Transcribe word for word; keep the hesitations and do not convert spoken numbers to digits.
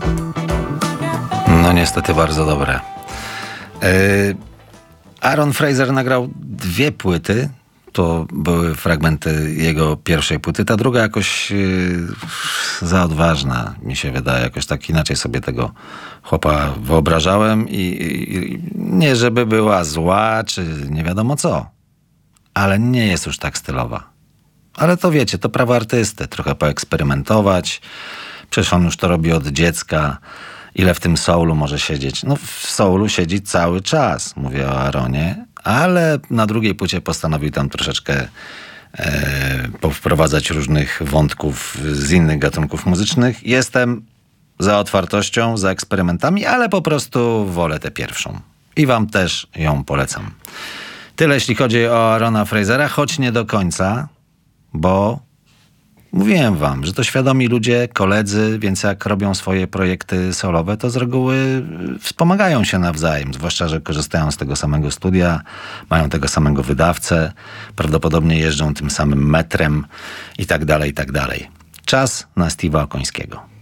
No niestety bardzo dobre. Yy, Aaron Fraser nagrał dwie płyty. To były fragmenty jego pierwszej płyty. Ta druga jakoś yy, za odważna, mi się wydaje. Jakoś tak inaczej sobie tego chłopa wyobrażałem. I, i nie żeby była zła, czy nie wiadomo co. Ale nie jest już tak stylowa. Ale to wiecie, to prawo artysty. Trochę poeksperymentować. Przecież on już to robi od dziecka. Ile w tym soulu może siedzieć? No w soulu siedzi cały czas, mówię o Aaronie, ale na drugiej płycie postanowił tam troszeczkę e, powprowadzać różnych wątków z innych gatunków muzycznych. Jestem za otwartością, za eksperymentami, ale po prostu wolę tę pierwszą. I wam też ją polecam. Tyle jeśli chodzi o Aarona Frasera, choć nie do końca, bo mówiłem wam, że to świadomi ludzie, koledzy, więc jak robią swoje projekty solowe, to z reguły wspomagają się nawzajem, zwłaszcza, że korzystają z tego samego studia, mają tego samego wydawcę, prawdopodobnie jeżdżą tym samym metrem i tak dalej, i tak dalej. Czas na Steve'a Okońskiego.